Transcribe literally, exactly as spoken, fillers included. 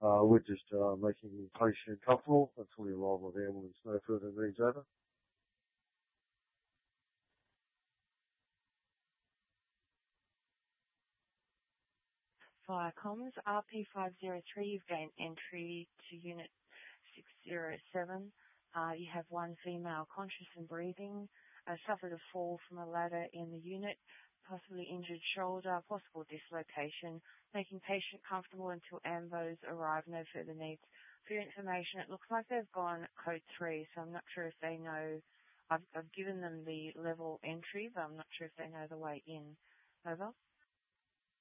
Uh, we're just uh, making the patient comfortable until the arrival of the ambulance. No further needs over. Fire comms, R P five zero three, you've gained entry to Unit six zero seven. Uh, you have one female conscious and breathing, uh, suffered a fall from a ladder in the unit, possibly injured shoulder, possible dislocation, making patient comfortable until ambos arrive, no further needs. For your information, it looks like they've gone code three, so I'm not sure if they know. I've, I've given them the level entry, but I'm not sure if they know the way in. Over.